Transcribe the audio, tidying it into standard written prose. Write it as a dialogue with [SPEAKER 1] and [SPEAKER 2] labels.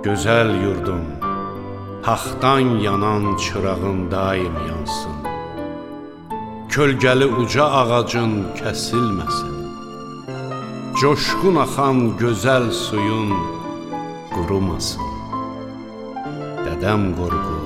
[SPEAKER 1] gözəl yurdum, taxtdan yanan çırağın daim yansın. Kölgəli uca ağacın kəsilməsin. Coşqun axan gözəl suyun qurumasın. Dədəm Qorqud